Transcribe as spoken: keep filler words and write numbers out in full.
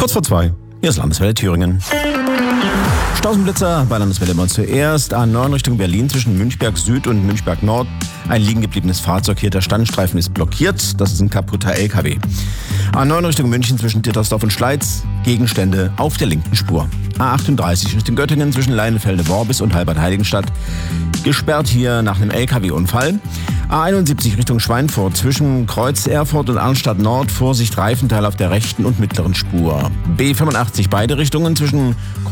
Kurz vor zwei. Hier ist Landeswelle Thüringen. Stausenblitzer bei Landeswelle immer zuerst. A neun Richtung Berlin zwischen Münchberg Süd und Münchberg Nord. Ein liegen gebliebenes Fahrzeug hier. Der Standstreifen ist blockiert. Das ist ein kaputter L K W. A neun Richtung München zwischen Dittersdorf und Schleiz. Gegenstände auf der linken Spur. A achtunddreißig Richtung Göttingen zwischen Leinefelde-Worbis und Halbert-Heiligenstadt. Gesperrt hier nach einem L K W-Unfall. A einundsiebzig Richtung Schweinfurt zwischen Kreuz Erfurt und Arnstadt Nord. Vorsicht, Reifenteil auf der rechten und mittleren Spur. B fünfundachtzig beide Richtungen zwischen